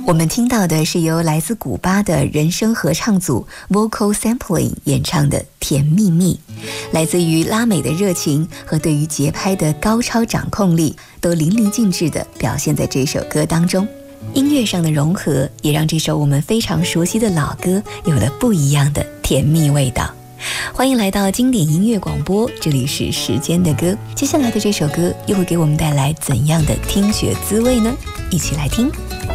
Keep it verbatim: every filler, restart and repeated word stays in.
我们听到的是由来自古巴的人声合唱组 Vocal Sampling 演唱的《甜蜜蜜》，来自于拉美的热情和对于节拍的高超掌控力都淋漓尽致地表现在这首歌当中。音乐上的融合也让这首我们非常熟悉的老歌有了不一样的甜蜜味道。欢迎来到经典音乐广播，这里是时间的歌。接下来的这首歌又会给我们带来怎样的听觉滋味呢？一起来听。